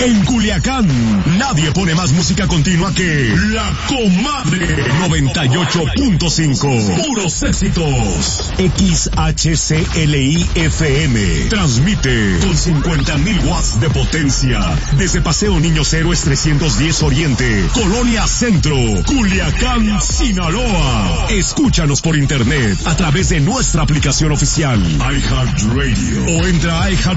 En Culiacán, nadie pone más música continua que La Comadre 98.5. Puros éxitos. XHCLI FM. Transmite con 50,000 watts de potencia. Desde Paseo Niños Héroes 310 Oriente, Colonia Centro, Culiacán, Sinaloa. Escúchanos por internet a través de nuestra aplicación oficial, iHeartRadio. O entra a iHeart